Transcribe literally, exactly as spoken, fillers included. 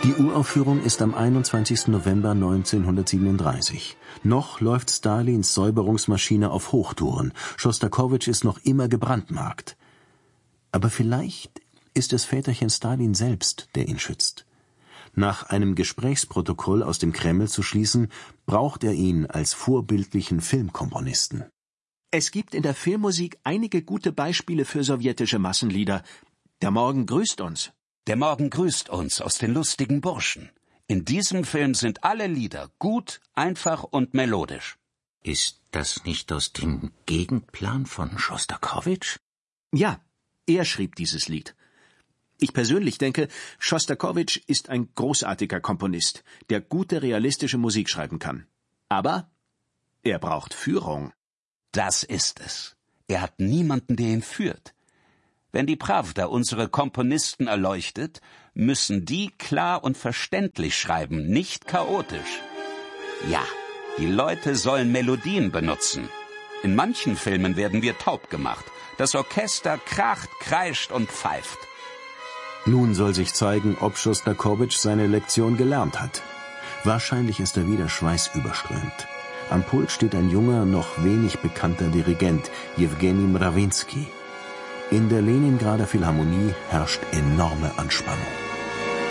Die Uraufführung ist am einundzwanzigsten November neunzehnhundertsiebenunddreißig. Noch läuft Stalins Säuberungsmaschine auf Hochtouren. Schostakowitsch ist noch immer gebrandmarkt. Aber vielleicht ist es Väterchen Stalin selbst, der ihn schützt. Nach einem Gesprächsprotokoll aus dem Kreml zu schließen, braucht er ihn als vorbildlichen Filmkomponisten. Es gibt in der Filmmusik einige gute Beispiele für sowjetische Massenlieder. Der Morgen grüßt uns. Der Morgen grüßt uns aus den lustigen Burschen. In diesem Film sind alle Lieder gut, einfach und melodisch. Ist das nicht aus dem Gegenplan von Schostakowitsch? Ja, er schrieb dieses Lied. Ich persönlich denke, Schostakowitsch ist ein großartiger Komponist, der gute realistische Musik schreiben kann. Aber er braucht Führung. Das ist es. Er hat niemanden, der ihn führt. Wenn die Prawda unsere Komponisten erleuchtet, müssen die klar und verständlich schreiben, nicht chaotisch. Ja, die Leute sollen Melodien benutzen. In manchen Filmen werden wir taub gemacht. Das Orchester kracht, kreischt und pfeift. Nun soll sich zeigen, ob Schostakowitsch seine Lektion gelernt hat. Wahrscheinlich ist er wieder schweißüberströmt. Am Pult steht ein junger, noch wenig bekannter Dirigent, Jewgeni Mrawinsky. In der Leningrader Philharmonie herrscht enorme Anspannung.